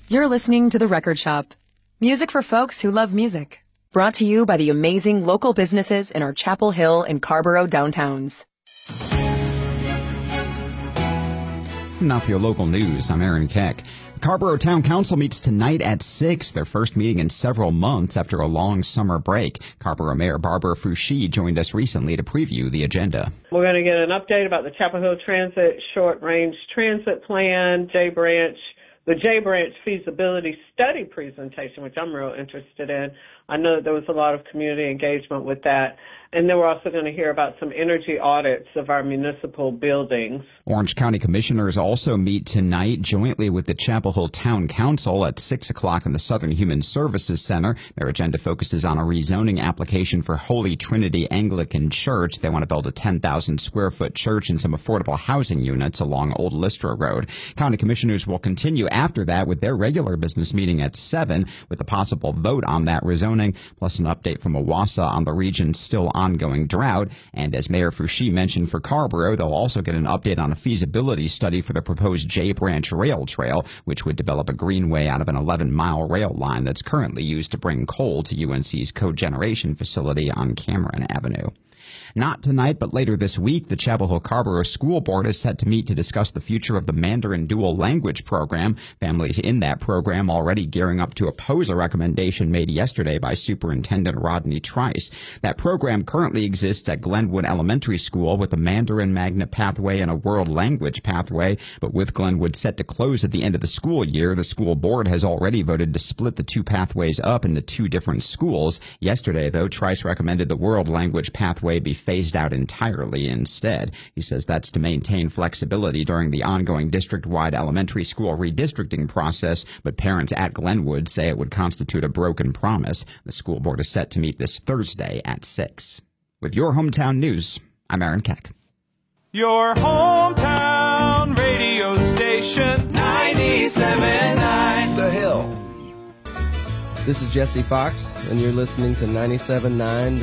You're listening to The Record Shop. Music for folks who love music. Brought to you by the amazing local businesses in our Chapel Hill and Carborough downtowns. Now for your local news, I'm Aaron Keck. The Carborough Town Council meets tonight at 6, their first meeting in several months after a long summer break. Carborough Mayor Barbara Foushee joined us recently to preview the agenda. We're going to get an update about the Chapel Hill Transit Short-Range Transit Plan, the J Branch feasibility study presentation, which I'm real interested in. I know that there was a lot of community engagement with that. And then we're also going to hear about some energy audits of our municipal buildings. Orange County commissioners also meet tonight jointly with the Chapel Hill Town Council at 6 o'clock in the Southern Human Services Center. Their agenda focuses on a rezoning application for Holy Trinity Anglican Church. They want to build a 10,000 square foot church and some affordable housing units along Old Lystra Road. County commissioners will continue after that with their regular business meeting at 7 with a possible vote on that rezoning, plus an update from Owasso on the region's still ongoing drought. And as Mayor Foushee mentioned for Carborough, they'll also get an update on a feasibility study for the proposed J Branch Rail Trail, which would develop a greenway out of an 11-mile rail line that's currently used to bring coal to UNC's cogeneration facility on Cameron Avenue. Not tonight, but later this week, the Chapel Hill Carborough School Board is set to meet to discuss the future of the Mandarin Dual Language Program. Families in that program already gearing up to oppose a recommendation made yesterday by Superintendent Rodney Trice. That program currently exists at Glenwood Elementary School with a Mandarin Magnet pathway and a World Language pathway, but with Glenwood set to close at the end of the school year, the school board has already voted to split the two pathways up into two different schools. Yesterday, though, Trice recommended the World Language pathway be phased out entirely instead. He says that's to maintain flexibility during the ongoing district-wide elementary school redistricting process, but parents at Glenwood say it would constitute a broken promise. The school board is set to meet this Thursday at 6. With your hometown news, I'm Aaron Keck. Your hometown radio station, 97.9 The Hill. This is Jesse Fox, and you're listening to 97.9